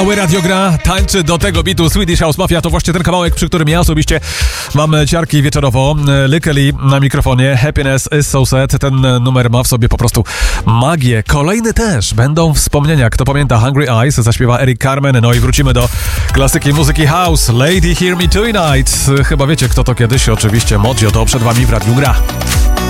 Radio gra, tańczy do tego bitu Swedish House Mafia. To właśnie ten kawałek, przy którym ja osobiście mam ciarki wieczorowo. Lykeli na mikrofonie, Happiness is so sad. Ten numer ma w sobie po prostu magię. Kolejny też będą wspomnienia. Kto pamięta Hungry Eyes, zaśpiewa Eric Carmen. No i wrócimy do klasyki muzyki house. Lady Hear Me Tonight. Chyba wiecie, kto to kiedyś. Oczywiście Modzio, to przed wami w Radiu Gra.